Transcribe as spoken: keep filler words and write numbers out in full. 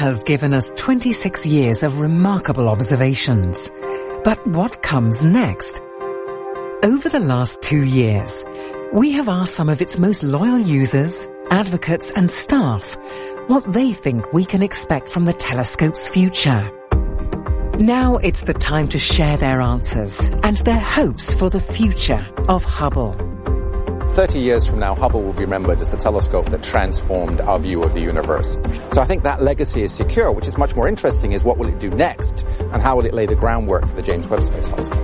has given us twenty-six years of remarkable observations. But what comes next? Over the last two years, we have asked some of its most loyal users, advocates and staff what they think we can expect from the telescope's future. Now it's the time to share their answers and their hopes for the future of Hubble. thirty years from now, Hubble will be remembered as the telescope that transformed our view of the universe. So I think that legacy is secure. Which is much more interesting is what will it do next, and how will it lay the groundwork for the James Webb Space Telescope.